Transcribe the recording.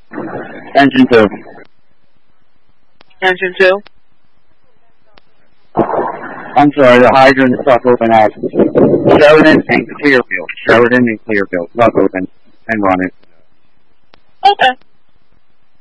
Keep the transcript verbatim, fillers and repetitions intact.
Engine two. Engine two. I'm sorry, the hydrant stuck open out. Sheridan and Clearfield. Sheridan and Clearfield. Stuck open. And run it. Okay.